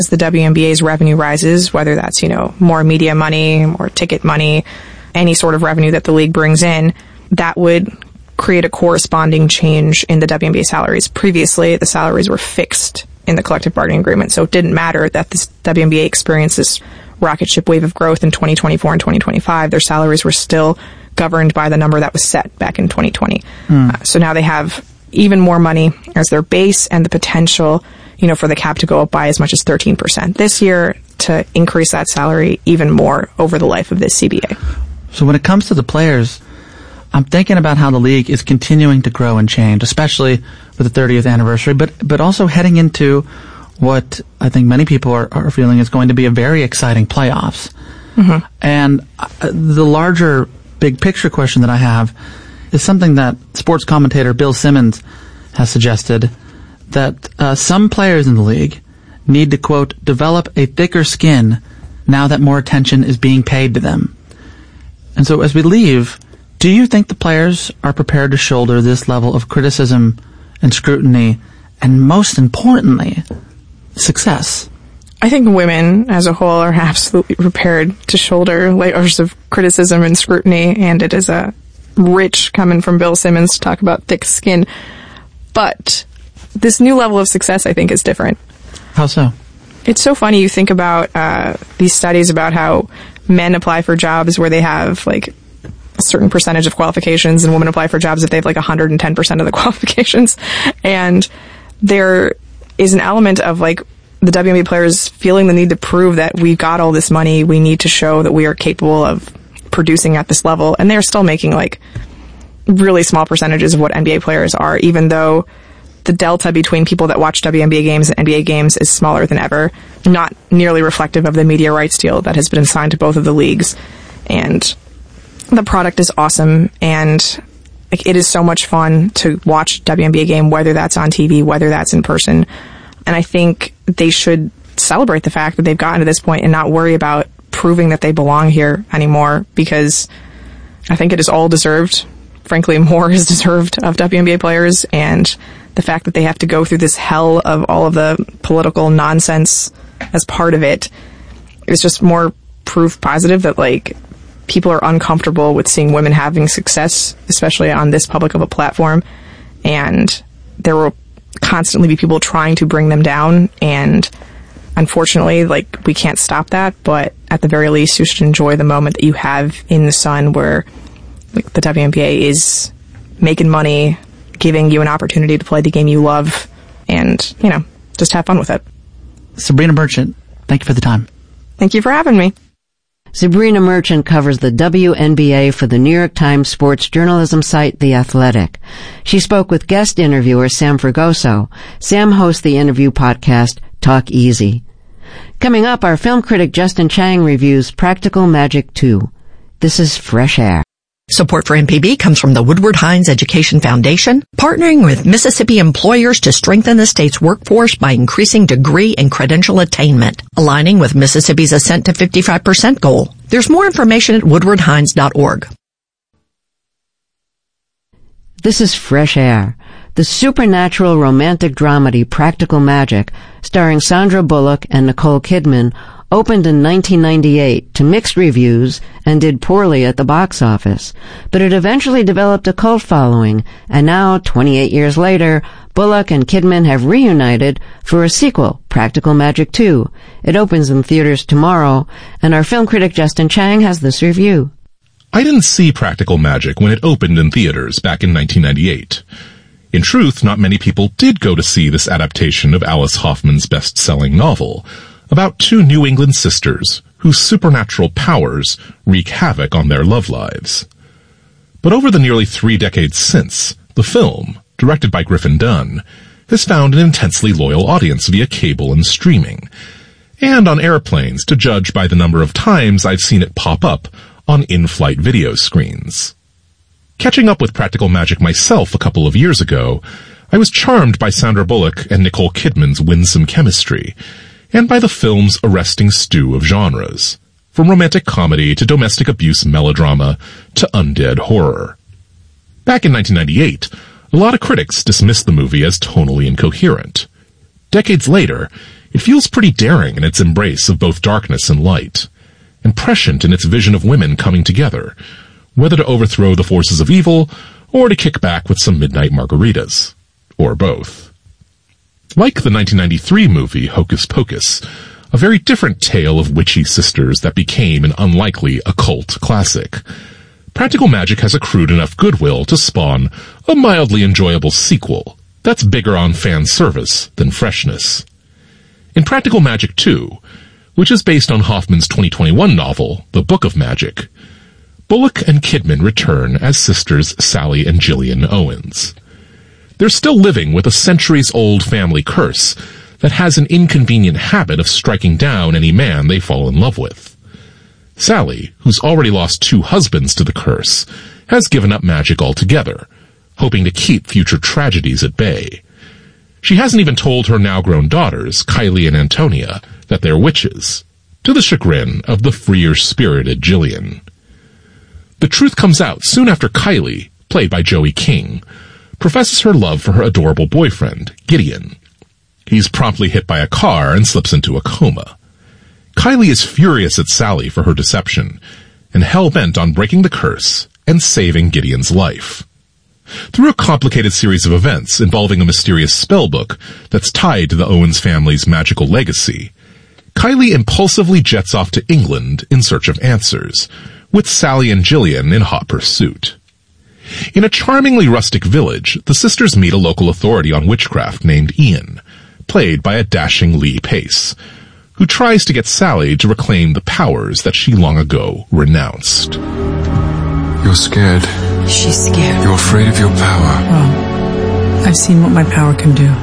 as the WNBA's revenue rises, whether that's, more media money, more ticket money, any sort of revenue that the league brings in, that would create a corresponding change in the WNBA salaries. Previously, the salaries were fixed in the collective bargaining agreement, so it didn't matter that this WNBA experienced this rocket ship wave of growth in 2024 and 2025. Their salaries were still governed by the number that was set back in 2020. So now they have even more money as their base and the potential, for the cap to go up by as much as 13% this year to increase that salary even more over the life of this CBA. So when it comes to the players, I'm thinking about how the league is continuing to grow and change, especially with the 30th anniversary, but also heading into what I think many people are feeling is going to be a very exciting playoffs. Mm-hmm. And the larger big picture question that I have is something that sports commentator Bill Simmons has suggested, that some players in the league need to, quote, develop a thicker skin now that more attention is being paid to them. And so as we leave, do you think the players are prepared to shoulder this level of criticism and scrutiny, and most importantly, success? I think women as a whole are absolutely prepared to shoulder layers of criticism and scrutiny, and it is rich coming from Bill Simmons to talk about thick skin. But this new level of success, I think, is different. How so? It's so funny. You think about these studies about how men apply for jobs where they have a certain percentage of qualifications, and women apply for jobs if they have 110% of the qualifications. And there is an element of the WNBA players feeling the need to prove that we got all this money, we need to show that we are capable of producing at this level. And they're still making really small percentages of what NBA players are, even though the delta between people that watch WNBA games and NBA games is smaller than ever, not nearly reflective of the media rights deal that has been assigned to both of the leagues. And the product is awesome, and it is so much fun to watch WNBA game, whether that's on TV, whether that's in person. And I think they should celebrate the fact that they've gotten to this point and not worry about proving that they belong here anymore, because I think it is all deserved. Frankly, more is deserved of WNBA players, and the fact that they have to go through this hell of all of the political nonsense as part of it is just more proof positive that people are uncomfortable with seeing women having success, especially on this public of a platform, and there will constantly be people trying to bring them down, and unfortunately, we can't stop that, but at the very least, you should enjoy the moment that you have in the sun where the WNBA is making money, giving you an opportunity to play the game you love, and, just have fun with it. Sabrina Merchant, thank you for the time. Thank you for having me. Sabrina Merchant covers the WNBA for the New York Times sports journalism site The Athletic. She spoke with guest interviewer Sam Fragoso. Sam hosts the interview podcast Talk Easy. Coming up, our film critic Justin Chang reviews Practical Magic 2. This is Fresh Air. Support for MPB comes from the Woodward Hines Education Foundation, partnering with Mississippi employers to strengthen the state's workforce by increasing degree and credential attainment, aligning with Mississippi's Ascent to 55% goal. There's more information at woodwardhines.org. This is Fresh Air, the supernatural romantic dramedy Practical Magic, starring Sandra Bullock and Nicole Kidman, opened in 1998 to mixed reviews and did poorly at the box office, but it eventually developed a cult following, and now, 28 years later, Bullock and Kidman have reunited for a sequel, Practical Magic 2. It opens in theaters tomorrow, and our film critic Justin Chang has this review. I didn't see Practical Magic when it opened in theaters back in 1998. In truth, not many people did go to see this adaptation of Alice Hoffman's best-selling novel, about two New England sisters whose supernatural powers wreak havoc on their love lives. But over the nearly 3 decades since, the film, directed by Griffin Dunne, has found an intensely loyal audience via cable and streaming, and on airplanes to judge by the number of times I've seen it pop up on in-flight video screens. Catching up with Practical Magic myself a couple of years ago, I was charmed by Sandra Bullock and Nicole Kidman's winsome chemistry, and by the film's arresting stew of genres, from romantic comedy to domestic abuse melodrama to undead horror. Back in 1998, a lot of critics dismissed the movie as tonally incoherent. Decades later, It feels pretty daring in its embrace of both darkness and light, and prescient in its vision of women coming together, whether to overthrow the forces of evil or to kick back with some midnight margaritas, or both. Like the 1993 movie Hocus Pocus, a very different tale of witchy sisters that became an unlikely occult classic, Practical Magic has accrued enough goodwill to spawn a mildly enjoyable sequel that's bigger on fan service than freshness. In Practical Magic 2, which is based on Hoffman's 2021 novel, The Book of Magic, Bullock and Kidman return as sisters Sally and Gillian Owens. They're still living with a centuries-old family curse that has an inconvenient habit of striking down any man they fall in love with. Sally, who's already lost 2 husbands to the curse, has given up magic altogether, hoping to keep future tragedies at bay. She hasn't even told her now-grown daughters, Kylie and Antonia, that they're witches, to the chagrin of the freer-spirited Gillian. The truth comes out soon after Kylie, played by Joey King, professes her love for her adorable boyfriend, Gideon. He's promptly hit by a car and slips into a coma. Kylie is furious at Sally for her deception, and hell-bent on breaking the curse and saving Gideon's life. Through a complicated series of events involving a mysterious spellbook that's tied to the Owens family's magical legacy, Kylie impulsively jets off to England in search of answers, with Sally and Gillian in hot pursuit. In a charmingly rustic village, the sisters meet a local authority on witchcraft named Ian, played by a dashing Lee Pace, who tries to get Sally to reclaim the powers that she long ago renounced. You're scared. She's scared. You're afraid of your power. Well, I've seen what my power can do.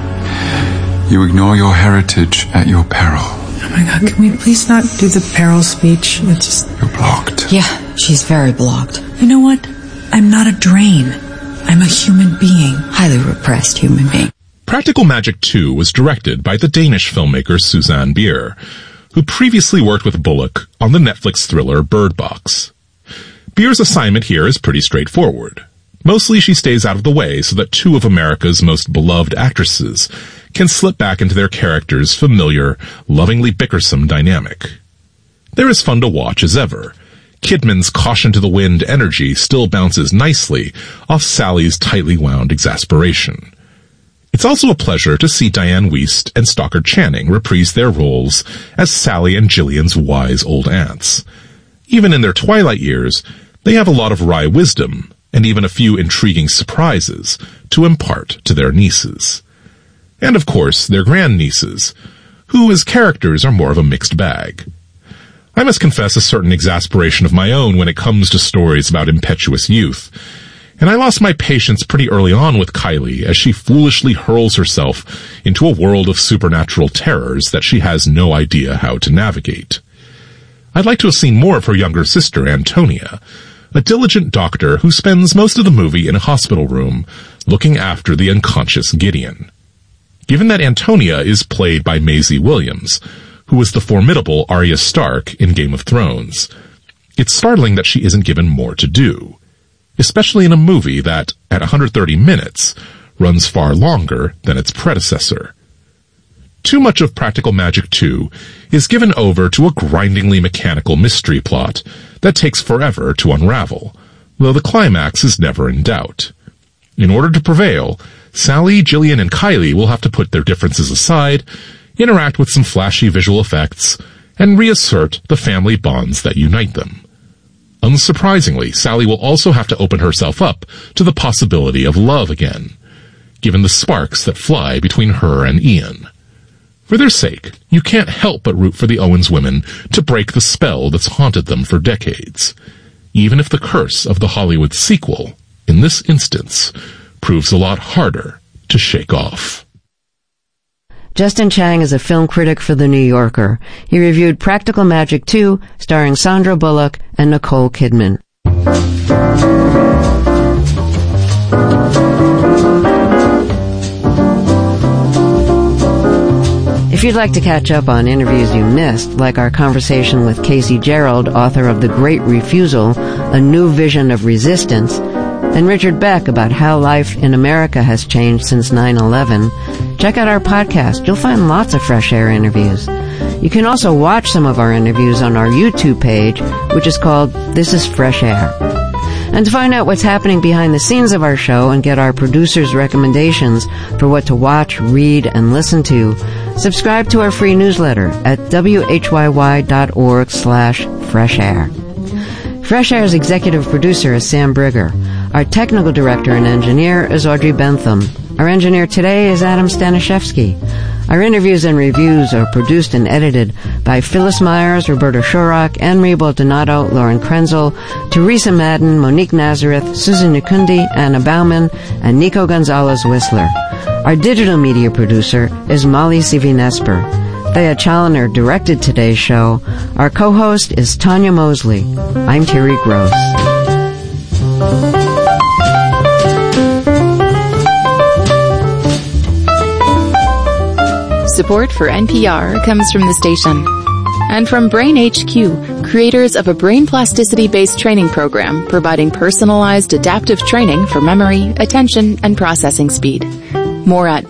You ignore your heritage at your peril. Oh my God, can we please not do the peril speech? It's just... You're blocked. Yeah, she's very blocked. You know what? I'm not a drain. I'm a human being. Highly repressed human being. Practical Magic 2 was directed by the Danish filmmaker Susanne Bier, who previously worked with Bullock on the Netflix thriller Bird Box. Bier's assignment here is pretty straightforward. Mostly she stays out of the way so that 2 of America's most beloved actresses can slip back into their characters' familiar, lovingly bickersome dynamic. They're as fun to watch as ever. Kidman's caution-to-the-wind energy still bounces nicely off Sally's tightly wound exasperation. It's also a pleasure to see Diane Wiest and Stockard Channing reprise their roles as Sally and Gillian's wise old aunts. Even in their twilight years, they have a lot of wry wisdom and even a few intriguing surprises to impart to their nieces. And of course, their grandnieces, who as characters are more of a mixed bag. I must confess a certain exasperation of my own when it comes to stories about impetuous youth, and I lost my patience pretty early on with Kylie as she foolishly hurls herself into a world of supernatural terrors that she has no idea how to navigate. I'd like to have seen more of her younger sister, Antonia, a diligent doctor who spends most of the movie in a hospital room looking after the unconscious Gideon. Given that Antonia is played by Maisie Williams, who was the formidable Arya Stark in Game of Thrones, it's startling that she isn't given more to do, especially in a movie that, at 130 minutes, runs far longer than its predecessor. Too much of Practical Magic 2 is given over to a grindingly mechanical mystery plot that takes forever to unravel, though the climax is never in doubt. In order to prevail, Sally, Gillian, and Kylie will have to put their differences aside, interact with some flashy visual effects, and reassert the family bonds that unite them. Unsurprisingly, Sally will also have to open herself up to the possibility of love again, given the sparks that fly between her and Ian. For their sake, you can't help but root for the Owens women to break the spell that's haunted them for decades, even if the curse of the Hollywood sequel, in this instance, proves a lot harder to shake off. Justin Chang is a film critic for The New Yorker. He reviewed Practical Magic 2, starring Sandra Bullock and Nicole Kidman. If you'd like to catch up on interviews you missed, like our conversation with Casey Gerald, author of The Great Refusal, A New Vision of Resistance, and Richard Beck about how life in America has changed since 9/11, check out our podcast. You'll find lots of Fresh Air interviews. You can also watch some of our interviews on our YouTube page, which is called This is Fresh Air. And to find out what's happening behind the scenes of our show and get our producers' recommendations for what to watch, read, and listen to, subscribe to our free newsletter at whyy.org/freshair. Fresh Air's executive producer is Sam Brigger. Our technical director and engineer is Audrey Bentham. Our engineer today is Adam Staniszewski. Our interviews and reviews are produced and edited by Phyllis Myers, Roberta Shorrock, Anne-Marie Baldonado, Lauren Krenzel, Teresa Madden, Monique Nazareth, Susan Nukundi, Anna Bauman, and Nico Gonzalez-Whistler. Our digital media producer is Molly Sivinesper. Thea Challoner directed today's show. Our co-host is Tanya Mosley. I'm Terry Gross. Support for NPR comes from the station and from Brain HQ, creators of a brain plasticity-based training program providing personalized adaptive training for memory, attention, and processing speed. More at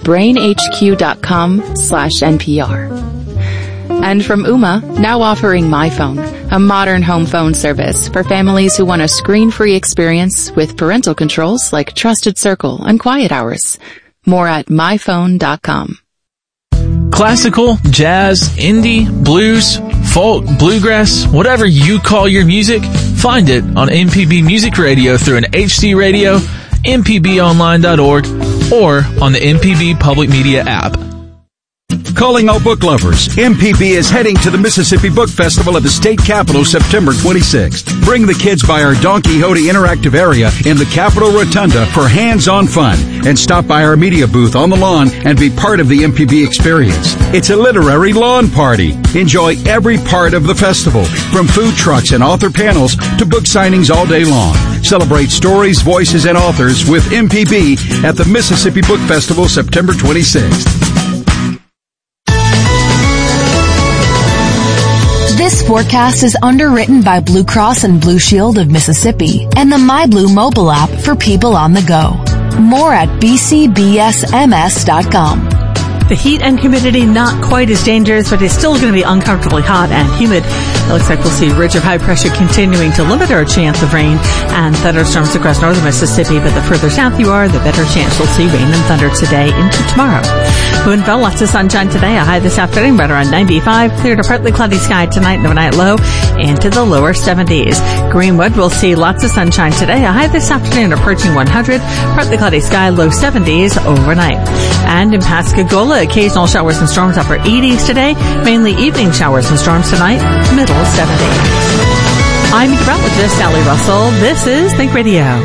brainhq.com/NPR. And from Ooma, now offering MyPhone, a modern home phone service for families who want a screen-free experience with parental controls like Trusted Circle and Quiet Hours. More at myphone.com. Classical, jazz, indie, blues, folk, bluegrass, whatever you call your music, find it on MPB Music Radio through an HD radio, mpbonline.org, or on the MPB Public Media app. Calling all book lovers, MPB is heading to the Mississippi Book Festival at the state capitol September 26th. Bring the kids by our Don Quixote interactive area in the Capitol Rotunda for hands-on fun, and stop by our media booth on the lawn and be part of the MPB experience. It's a literary lawn party. Enjoy every part of the festival, from food trucks and author panels to book signings all day long. Celebrate stories, voices, and authors with MPB at the Mississippi Book Festival September 26th. This forecast is underwritten by Blue Cross and Blue Shield of Mississippi and the MyBlue mobile app for people on the go. More at bcbsms.com. The heat and humidity not quite as dangerous, but it's still going to be uncomfortably hot and humid. It looks like we'll see a ridge of high pressure continuing to limit our chance of rain and thunderstorms across northern Mississippi, but the further south you are, the better chance we'll see rain and thunder today into tomorrow. Boonville, lots of sunshine today, a high this afternoon, right around 95. Clear to partly cloudy sky tonight and overnight low into the lower 70s. Greenwood, we'll see lots of sunshine today, a high this afternoon approaching 100. Partly cloudy sky, low 70s overnight. And in Pascagoula, occasional showers and storms, upper 80s today. Mainly evening showers and storms tonight, middle 70s. I'm meteorologist Sally Russell. This is Think Radio.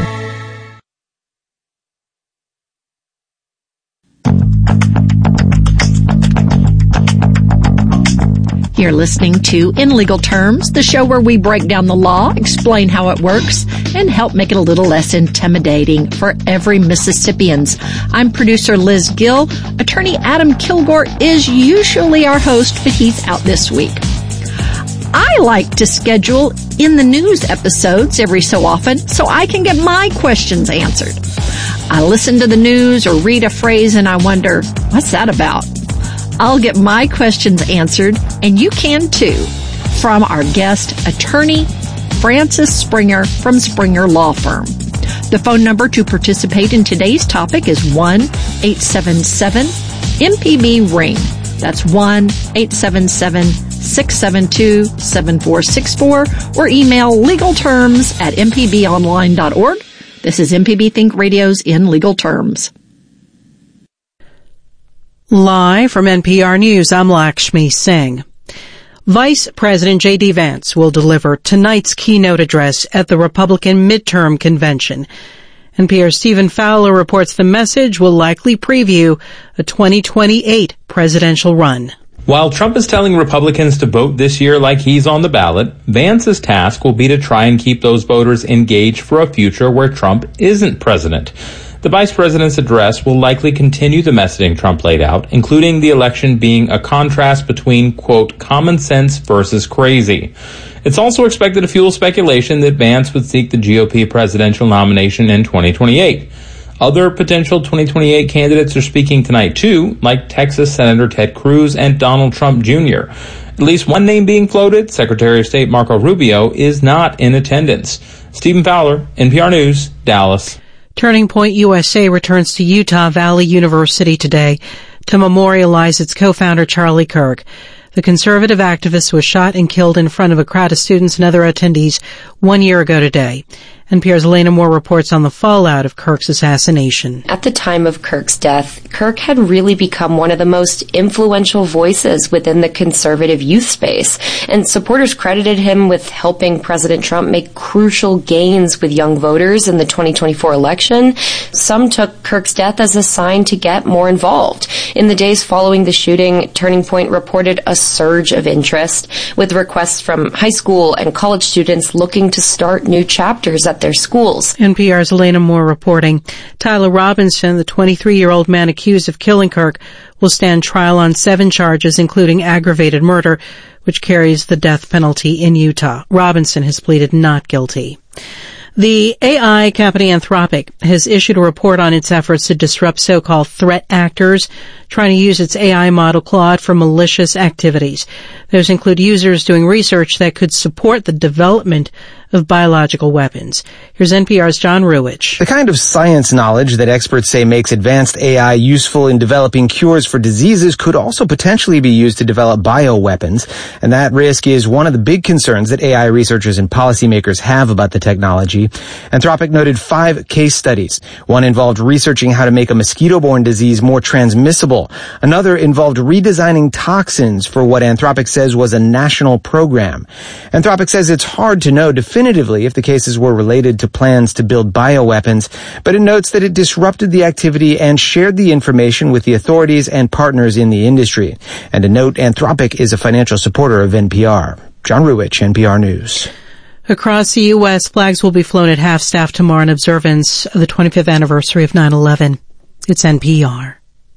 You're listening to In Legal Terms, the show where we break down the law, explain how it works, and help make it a little less intimidating for every Mississippians. I'm producer Liz Gill. Attorney Adam Kilgore is usually our host, but he's out this week. I like to schedule In the News episodes every so often so I can get my questions answered. I listen to the news or read a phrase and I wonder, what's that about? I'll get my questions answered, and you can too, from our guest, attorney Francis Springer from Springer Law Firm. The phone number to participate in today's topic is 1-877-MPB-RING. That's 1-877-672-7464, or email legalterms@mpbonline.org. This is MPB Think Radio's In Legal Terms. Live from NPR News, I'm Lakshmi Singh. Vice President J.D. Vance will deliver tonight's keynote address at the Republican midterm convention. NPR's Stephen Fowler reports the message will likely preview a 2028 presidential run. While Trump is telling Republicans to vote this year like he's on the ballot, Vance's task will be to try and keep those voters engaged for a future where Trump isn't president. The vice president's address will likely continue the messaging Trump laid out, including the election being a contrast between, quote, common sense versus crazy. It's also expected to fuel speculation that Vance would seek the GOP presidential nomination in 2028. Other potential 2028 candidates are speaking tonight too, like Texas Senator Ted Cruz and Donald Trump Jr. At least one name being floated, Secretary of State Marco Rubio, is not in attendance. Stephen Fowler, NPR News, Dallas. Turning Point USA returns to Utah Valley University today to memorialize its co-founder Charlie Kirk. The conservative activist was shot and killed in front of a crowd of students and other attendees 1 year ago today. NPR's Elena Moore reports on the fallout of Kirk's assassination. At the time of Kirk's death, Kirk had really become one of the most influential voices within the conservative youth space, and supporters credited him with helping President Trump make crucial gains with young voters in the 2024 election. Some took Kirk's death as a sign to get more involved. In the days following the shooting, Turning Point reported a surge of interest, with requests from high school and college students looking to start new chapters at their schools. NPR's Elena Moore reporting. Tyler Robinson, the 23-year-old man accused of killing Kirk, will stand trial on 7 charges, including aggravated murder, which carries the death penalty in Utah. Robinson has pleaded not guilty. The AI company Anthropic has issued a report on its efforts to disrupt so-called threat actors trying to use its AI model Claude for malicious activities. Those include users doing research that could support the development of biological weapons. Here's NPR's John Ruwitch. The kind of science knowledge that experts say makes advanced AI useful in developing cures for diseases could also potentially be used to develop bioweapons, and that risk is one of the big concerns that AI researchers and policymakers have about the technology. Anthropic noted 5 case studies. One involved researching how to make a mosquito-borne disease more transmissible. Another involved redesigning toxins for what Anthropic says was a national program. Anthropic says it's hard to know definitively if the cases were related to plans to build bioweapons, but it notes that it disrupted the activity and shared the information with the authorities and partners in the industry. And to note, Anthropic is a financial supporter of NPR. John Ruwitch, NPR News. Across the U.S., flags will be flown at half-staff tomorrow in observance of the 25th anniversary of 9/11. It's NPR.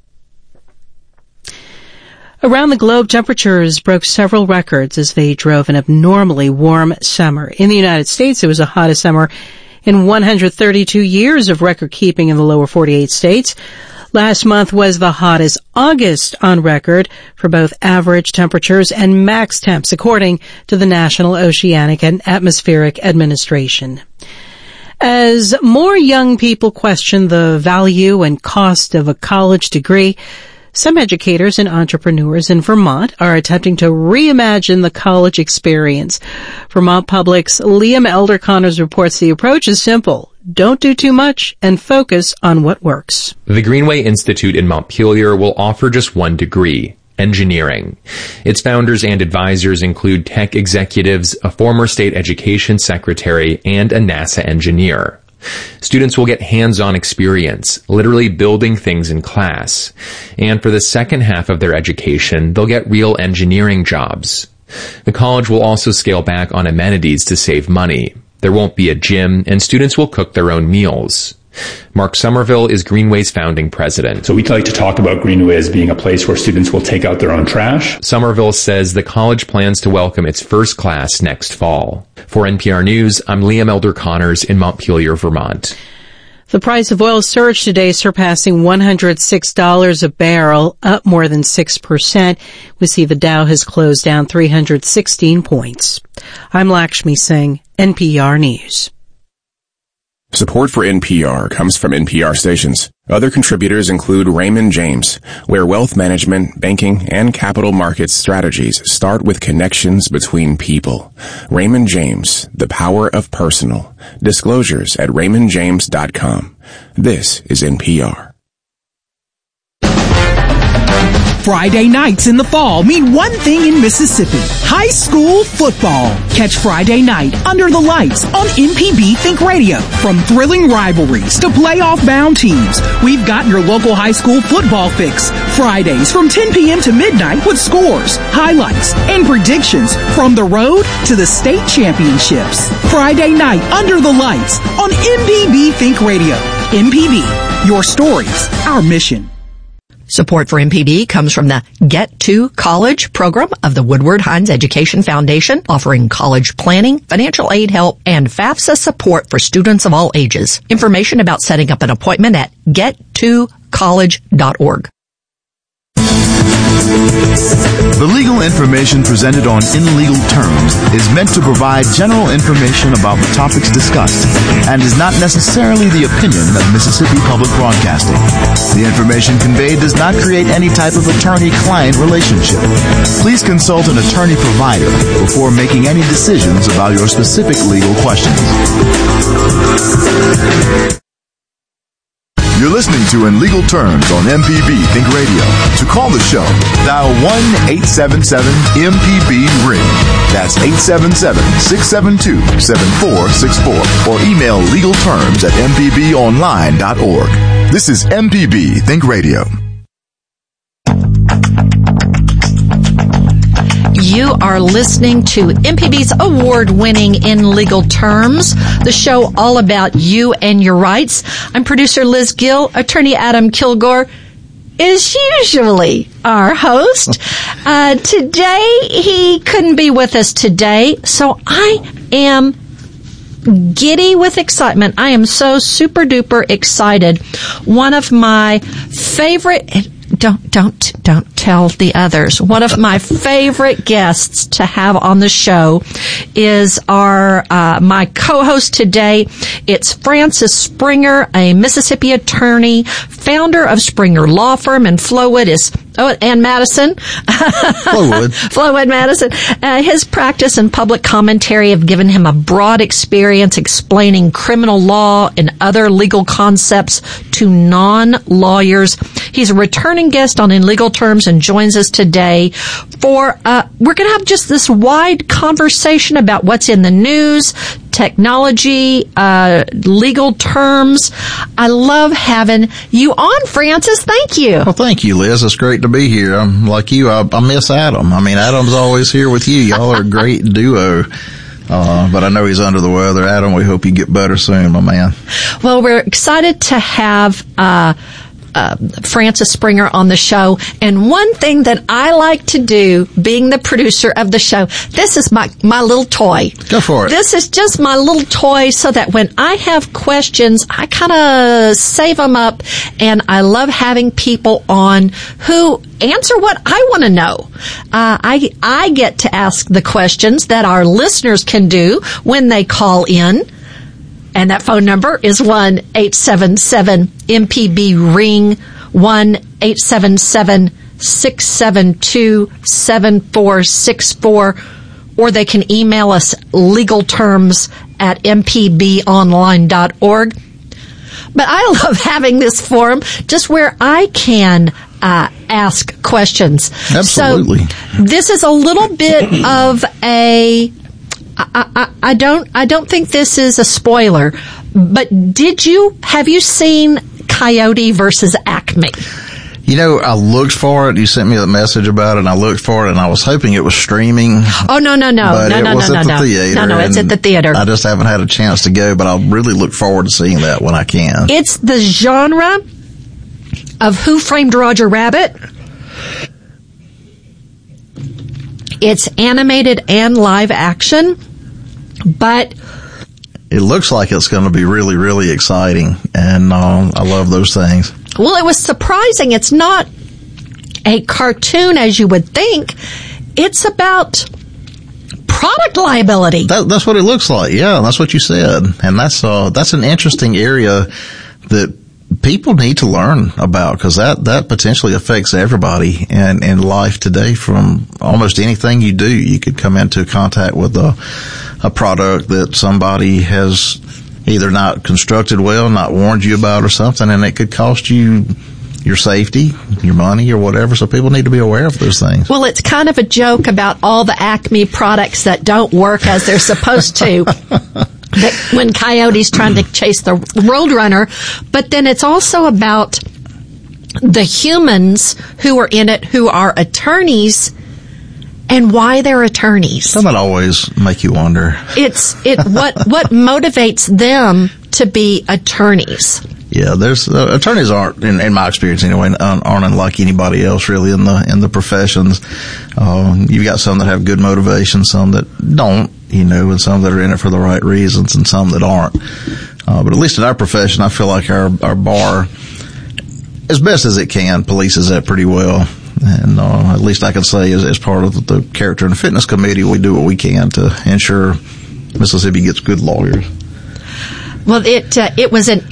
Around the globe, temperatures broke several records as they drove an abnormally warm summer. In the United States, it was the hottest summer in 132 years of record-keeping in the lower 48 states. Last month was the hottest August on record for both average temperatures and max temps, according to the National Oceanic and Atmospheric Administration. As more young people question the value and cost of a college degree, some educators and entrepreneurs in Vermont are attempting to reimagine the college experience. Vermont Public's Liam Elder-Connors reports the approach is simple. Don't do too much and focus on what works. The Greenway Institute in Montpelier will offer just one degree, engineering. Its founders and advisors include tech executives, a former state education secretary, and a NASA engineer. Students will get hands-on experience, literally building things in class. And for the second half of their education, they'll get real engineering jobs. The college will also scale back on amenities to save money. There won't be a gym, and students will cook their own meals. Mark Somerville is Greenway's founding president. So we like to talk about Greenway as being a place where students will take out their own trash. Somerville says the college plans to welcome its first class next fall. For NPR News, I'm Liam Elder-Connors in Montpelier, Vermont. The price of oil surged today, surpassing $106 a barrel, up more than 6%. We see the Dow has closed down 316 points. I'm Lakshmi Singh, NPR News. Support for NPR comes from NPR stations. Other contributors include Raymond James, where wealth management, banking, and capital markets strategies start with connections between people. Raymond James, the power of personal. Disclosures at raymondjames.com. This is NPR. Friday nights in the fall mean one thing in Mississippi: high school football. Catch Friday night under the lights on MPB Think Radio. From thrilling rivalries to playoff-bound teams, we've got your local high school football fix. Fridays from 10 p.m. to midnight with scores, highlights, and predictions from the road to the state championships. Friday night under the lights on MPB Think Radio. MPB, your stories, our mission. Support for MPB comes from the Get to College program of the Woodward Hines Education Foundation, offering college planning, financial aid help, and FAFSA support for students of all ages. Information about setting up an appointment at gettocollege.org. The legal information presented on In Legal Terms is meant to provide general information about the topics discussed and is not necessarily the opinion of Mississippi Public Broadcasting. The information conveyed does not create any type of attorney-client relationship. Please consult an attorney provider before making any decisions about your specific legal questions. You're listening to In Legal Terms on MPB Think Radio. To call the show, dial 1-877-MPB-RING. That's 877-672-7464. Or email legalterms@mpbonline.org. This is MPB Think Radio. You are listening to MPB's award-winning In Legal Terms, the show all about you and your rights. I'm producer Liz Gill. Attorney Adam Kilgore is usually our host. Today, he couldn't be with us today, so I am giddy with excitement. I am so super duper excited. One of my favorite... Don't tell the others. One of my favorite guests to have on the show is my co-host today. It's Francis Springer, a Mississippi attorney, founder of Springer Law Firm, and and Madison. Flowood Madison. His practice and public commentary have given him a broad experience explaining criminal law and other legal concepts to non-lawyers. He's a returning guest on In Legal Terms and joins us today for, we're going to have just this wide conversation about what's in the news, technology, legal terms. I love having you on, Francis. Thank you. Well, thank you, Liz. It's great to be here. I'm like you. I miss Adam. I mean, Adam's always here with you. Y'all are a great duo. But I know he's under the weather. Adam, we hope you get better soon, my man. Well, we're excited to have Francis Springer on the show. And one thing that I like to do, being the producer of the show, this is my little toy. Go for it. This is just my little toy so that when I have questions, I kind of save them up. And I love having people on who answer what I want to know. I get to ask the questions that our listeners can do when they call in. And that phone number is 1-877-MPB-RING, 1-877-672-7464, or they can email us legalterms@mpbonline.org. But I love having this forum just where I can ask questions. Absolutely. So this is a little bit of a... I don't think this is a spoiler, but have you seen Coyote versus Acme? You know, I looked for it. You sent me a message about it, and I looked for it, and I was hoping it was streaming. Oh, no. But it was at the theater. No, it's at the theater. I just haven't had a chance to go, but I'll really look forward to seeing that when I can. It's the genre of Who Framed Roger Rabbit. It's animated and live action, but it looks like it's going to be really, really exciting, and I love those things. Well, it was surprising. It's not a cartoon as you would think. It's about product liability. That's what it looks like. Yeah, that's what you said, and that's an interesting area that people need to learn about, because that potentially affects everybody in life today. From almost anything you do, you could come into contact with a product that somebody has either not constructed well, not warned you about or something, and it could cost you your safety, your money, or whatever. So people need to be aware of those things. Well, it's kind of a joke about all the Acme products that don't work as they're supposed to. When Coyote's trying to chase the Roadrunner, but then it's also about the humans who are in it, who are attorneys, and why they're attorneys. That always make you wonder. What motivates them to be attorneys. Yeah, there's attorneys aren't, in my experience anyway, aren't unlike anybody else really in the professions. You've got some that have good motivation, some that don't, and some that are in it for the right reasons, and some that aren't. But at least in our profession, I feel like our bar, as best as it can, polices that pretty well. And at least I can say, as part of the character and fitness committee, we do what we can to ensure Mississippi gets good lawyers. Well, it was a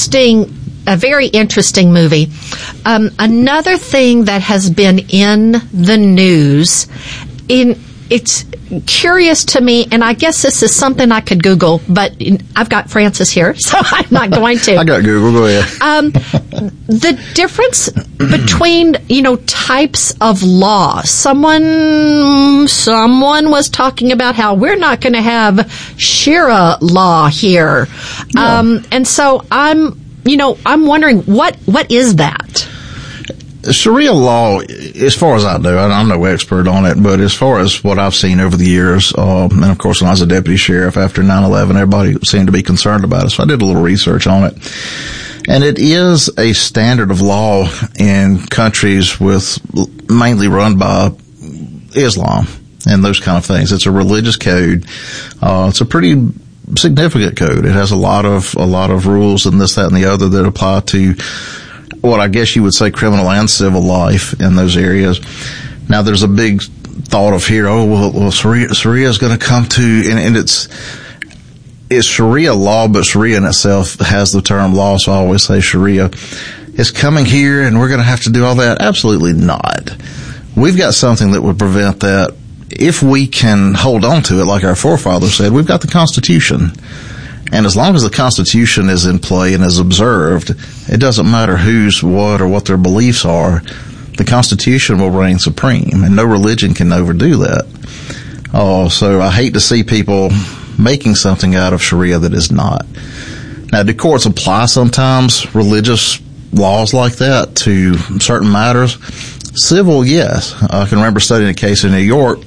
very interesting movie. Another thing that has been in the news, it's curious to me, and I guess this is something I could Google, but I've got Francis here, so I'm not going to. I got Google, go ahead. The difference between, types of law. Someone was talking about how we're not going to have Sharia law here. Yeah. And so I'm wondering what is that? Sharia law, as far as I know, I'm no expert on it, but as far as what I've seen over the years, and of course when I was a deputy sheriff after 9/11, everybody seemed to be concerned about it, so I did a little research on it. And it is a standard of law in countries mainly run by Islam and those kind of things. It's a religious code. It's a pretty significant code. It has a lot of rules and this, that, and the other that apply to what I guess you would say criminal and civil life in those areas. Now there's a big thought of here, Sharia is going to come to, and it's Sharia law, but Sharia in itself has the term law, so I always say Sharia is coming here and we're going to have to do all that. Absolutely not. We've got something that would prevent that if we can hold on to it, like our forefathers said. We've got the Constitution. And as long as the Constitution is in play and is observed, it doesn't matter who's what or what their beliefs are. The Constitution will reign supreme, and no religion can overdo that. So I hate to see people making something out of Sharia that is not. Now, do courts apply sometimes religious laws like that to certain matters? Civil, yes. I can remember studying a case in New York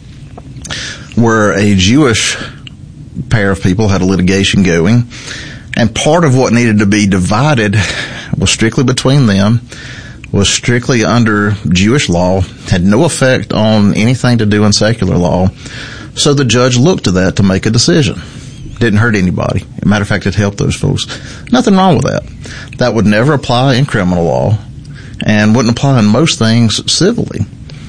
where a Jewish pair of people had a litigation going, and part of what needed to be divided was strictly between them, was strictly under Jewish law, had no effect on anything to do in secular law. So the judge looked to that to make a decision. Didn't hurt anybody. As a matter of fact, it helped those folks. Nothing wrong with that. That would never apply in criminal law and wouldn't apply in most things civilly.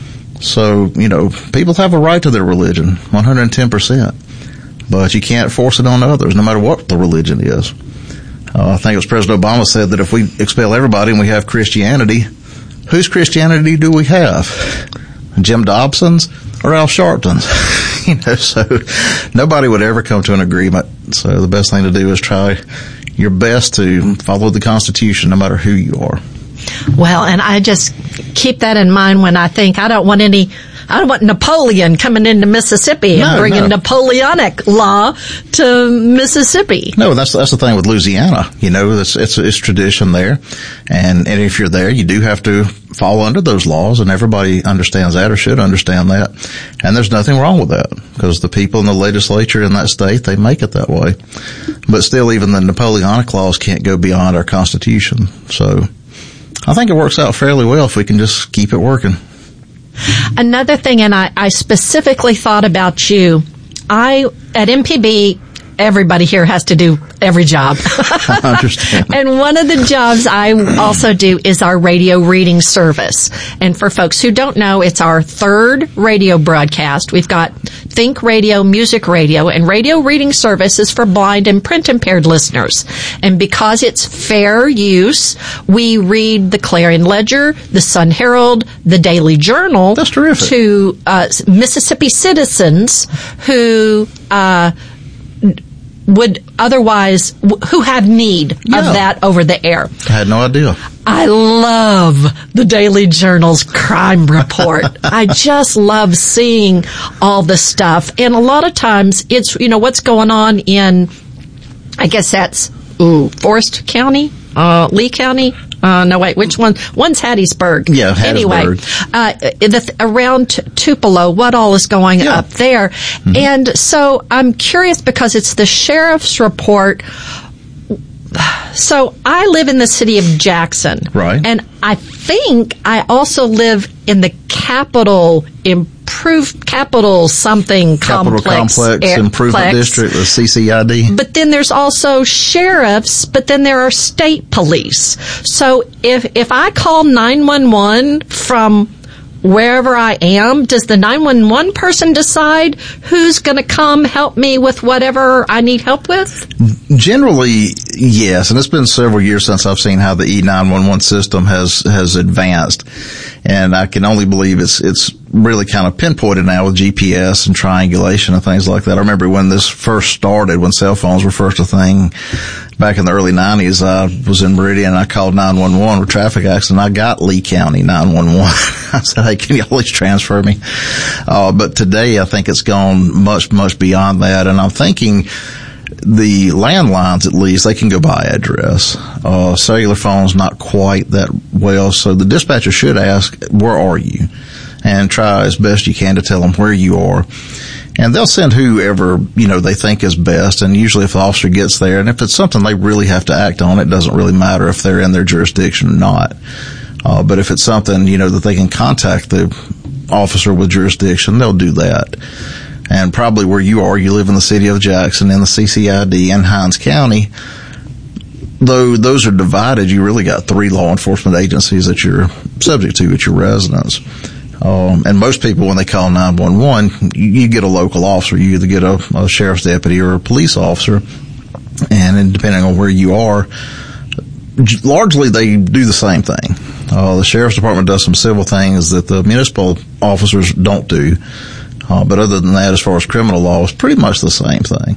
So, people have a right to their religion, 110%. But you can't force it on others, no matter what the religion is. I think it was President Obama said that if we expel everybody and we have Christianity, whose Christianity do we have? Jim Dobson's or Al Sharpton's? So nobody would ever come to an agreement. So the best thing to do is try your best to follow the Constitution, no matter who you are. Well, and I just keep that in mind when I think I don't want Napoleon coming into Mississippi and bringing Napoleonic law to Mississippi. No, that's the thing with Louisiana. It's tradition there. And if you're there, you do have to fall under those laws, and everybody understands that or should understand that. And there's nothing wrong with that because the people in the legislature in that state, they make it that way. But still, even the Napoleonic laws can't go beyond our Constitution. So I think it works out fairly well if we can just keep it working. Another thing, and I specifically thought about you, at MPB, everybody here has to do every job. I understand. And one of the jobs I also do is our radio reading service. And for folks who don't know, it's our third radio broadcast. We've got Think Radio, Music Radio, and radio reading service is for blind and print impaired listeners. And because it's fair use, we read the Clarion Ledger, the Sun Herald, the Daily Journal. That's terrific. To Mississippi citizens who would otherwise, who have need of that over the air. I had no idea. I love the Daily Journal's crime report. I just love seeing all the stuff. And a lot of times it's, what's going on in, I guess that's, Forest County, Lee County. No, wait, which one? One's Hattiesburg. Yeah, Hattiesburg. Anyway, around Tupelo, what all is going up there. Mm-hmm. And so I'm curious because it's the sheriff's report. So I live in the city of Jackson. Right. And I think I also live in the Capital something complex Improvement District, the CCID. But then there's also sheriffs, but then there are state police. So if I call 911 from wherever I am, does the 911 person decide who's going to come help me with whatever I need help with? Generally, yes. And it's been several years since I've seen how the E911 system has advanced. And I can only believe it's really kind of pinpointed now with GPS and triangulation and things like that. I remember when this first started, when cell phones were first a thing, back in the early 90s, I was in Meridian and I called 911 with traffic accident. I got Lee County 911. I said, hey, can you please transfer me? But today I think it's gone much, much beyond that. And I'm thinking the landlines, at least, they can go by address. Cellular phones, not quite that well. So the dispatcher should ask, where are you? And try as best you can to tell them where you are. And they'll send whoever, they think is best. And usually if the officer gets there, and if it's something they really have to act on, it doesn't really matter if they're in their jurisdiction or not. But if it's something, that they can contact the officer with jurisdiction, they'll do that. And probably where you are, you live in the city of Jackson, in the CCID, and Hinds County. Though those are divided, you really got 3 law enforcement agencies that you're subject to at your residence. And most people, when they call 911, you get a local officer. You either get a sheriff's deputy or a police officer. And depending on where you are, largely they do the same thing. The sheriff's department does some civil things that the municipal officers don't do. But other than that, as far as criminal law, it's pretty much the same thing.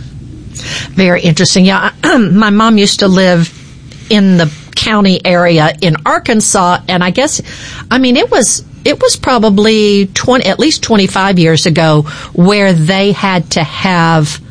Very interesting. Yeah, my mom used to live in the county area in Arkansas, and I guess, it was probably at least 25 years ago where they had to have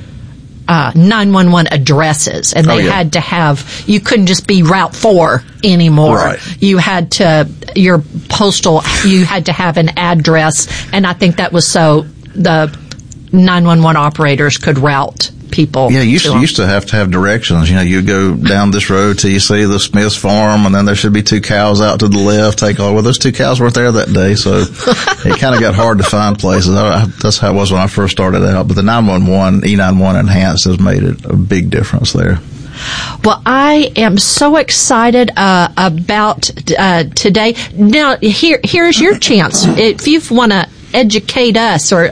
911 addresses, and they had to have, you couldn't just be Route 4 anymore. Right. You had to, you had to have an address, and I think that was so the 911 operators could route people. Yeah, you used to have directions. You go down this road till you see the Smith's farm, and then there should be 2 cows out to the left. Those 2 cows weren't there that day, so it kind of got hard to find places. That's how it was when I first started out. But the 911, E911 Enhanced has made it a big difference there. Well, I am so excited about today. Now, here's your chance. If you want to educate us or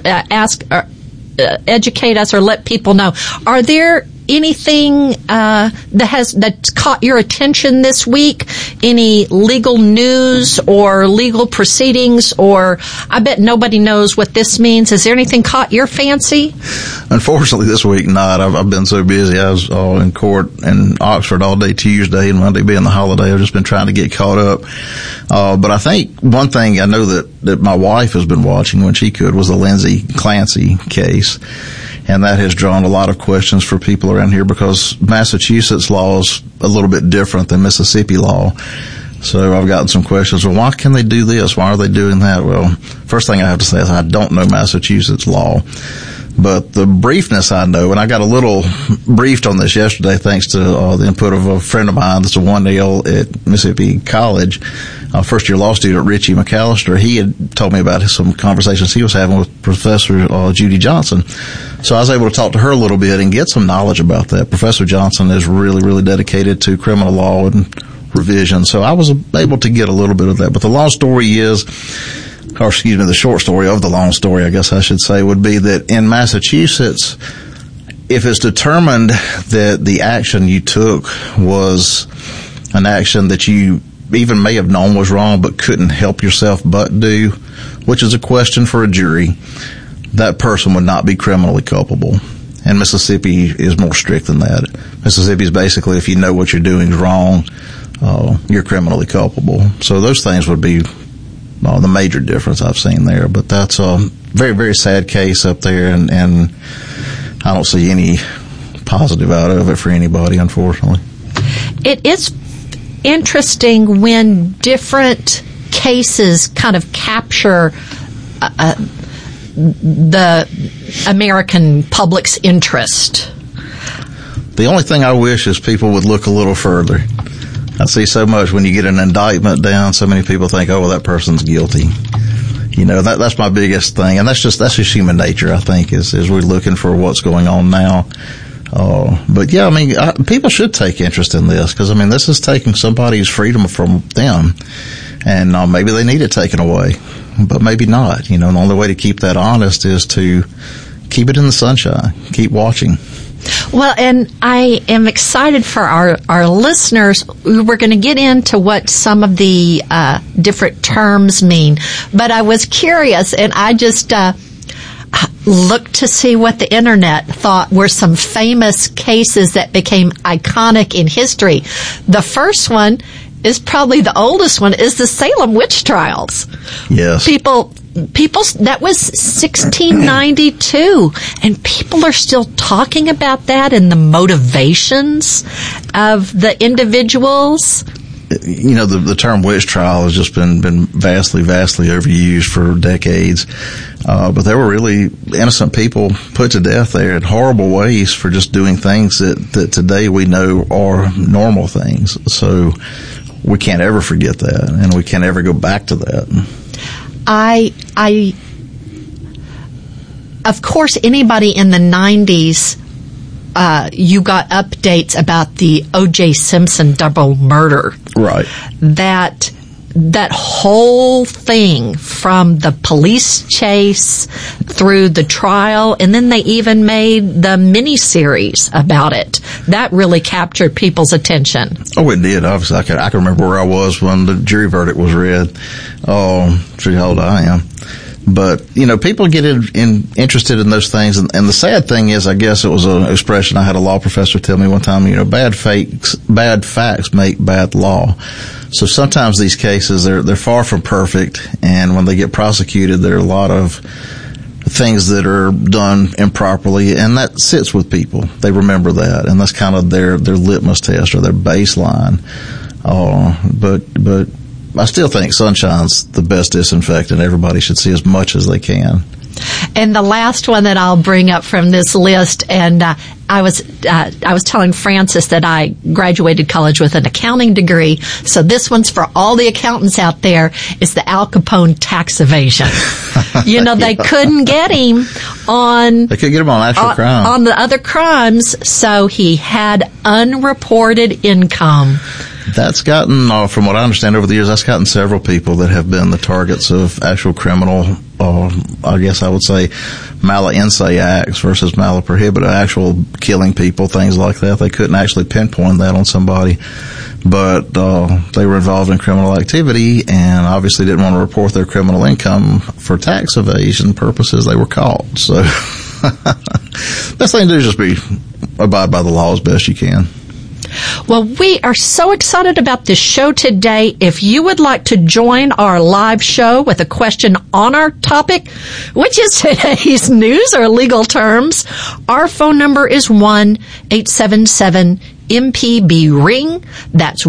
educate us or let people know, are there anything that's caught your attention this week? Any legal news or legal proceedings? Or I bet nobody knows what this means. Is there anything caught your fancy? Unfortunately, this week not. I've been so busy. I was all in court in Oxford all day Tuesday, and Monday being the holiday, I've just been trying to get caught up. But I think one thing I know that my wife has been watching when she could was the Lindsay Clancy case. And that has drawn a lot of questions for people around here because Massachusetts law is a little bit different than Mississippi law. So I've gotten some questions. Well, why can they do this? Why are they doing that? Well, first thing I have to say is I don't know Massachusetts law. But the briefness I know, and I got a little briefed on this yesterday thanks to the input of a friend of mine that's a 1L at Mississippi College, first-year law student Richie McAllister. He had told me about some conversations he was having with Professor Judy Johnson. So I was able to talk to her a little bit and get some knowledge about that. Professor Johnson is really, really dedicated to criminal law and revision, so I was able to get a little bit of that. But the long story is, the short story of the long story, I guess I should say, would be that in Massachusetts, if it's determined that the action you took was an action that you even may have known was wrong but couldn't help yourself but do, which is a question for a jury, that person would not be criminally culpable. And Mississippi is more strict than that. Mississippi is basically, if you know what you're doing is wrong, you're criminally culpable. So those things would be the major difference I've seen there. But that's a very, very sad case up there, and I don't see any positive out of it for anybody, unfortunately. It is interesting when different cases kind of capture the American public's interest. The only thing I wish is people would look a little further. I see so much when you get an indictment down, so many people think, oh, well, that person's guilty. You know, that's my biggest thing. And that's just human nature, I think, is we're looking for what's going on now. But yeah, I mean, people should take interest in this because, I mean, this is taking somebody's freedom from them. And maybe they need it taken away, but maybe not. You know, the only way to keep that honest is to keep it in the sunshine, keep watching. Well, and I am excited for our listeners. We're going to get into what some of the different terms mean, but I was curious, and I just looked to see what the internet thought were some famous cases that became iconic in history. The first one is probably the oldest one, is the Salem witch trials. Yes. People, that was 1692, and people are still talking about that and the motivations of the individuals. You know, the term witch trial has just been vastly overused for decades. But there were really innocent people put to death there in horrible ways for just doing things that today we know are normal things. So we can't ever forget that, and we can't ever go back to that. Of course, anybody in the 90s, you got updates about the O.J. Simpson double murder. Right. That whole thing, from the police chase through the trial, and then they even made the mini-series about it. That really captured people's attention. Oh, it did. Obviously, I can remember where I was when the jury verdict was read. See how old I am. But, you know, people get interested in those things. And the sad thing is, I guess it was an expression I had a law professor tell me one time, you know, bad facts make bad law. So sometimes these cases, they're far from perfect. And when they get prosecuted, there are a lot of things that are done improperly. And that sits with people. They remember that. And that's kind of their litmus test or their baseline. But I still think sunshine's the best disinfectant. Everybody should see as much as they can. And the last one that I'll bring up from this list, and I was telling Francis that I graduated college with an accounting degree, so this one's for all the accountants out there, is the Al Capone tax evasion. You know, they couldn't get him on... They couldn't get him on actual crime. On the other crimes, so he had unreported income. That's gotten, from what I understand over the years, that's gotten several people that have been the targets of actual criminal, I guess I would say, mala inse acts versus mala prohibita, actual killing people, things like that. They couldn't actually pinpoint that on somebody, but they were involved in criminal activity and obviously didn't want to report their criminal income for tax evasion purposes. They were caught. So best thing to do is just abide by the law as best you can. Well, we are so excited about this show today. If you would like to join our live show with a question on our topic, which is today's news or legal terms, our phone number is 1-877-MPB-RING. That's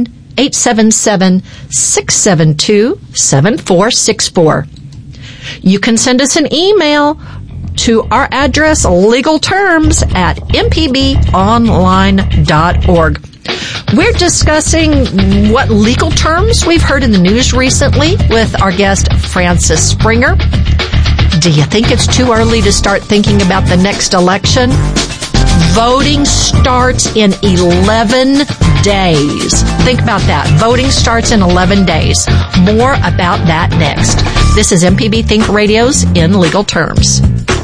1-877-672-7464. You can send us an email to our address, legalterms@mpbonline.org. We're discussing what legal terms we've heard in the news recently with our guest, Francis Springer. Do you think it's too early to start thinking about the next election? Voting starts in 11 days. Think about that. Voting starts in 11 days. More about that next. This is MPB Think Radio's In Legal Terms.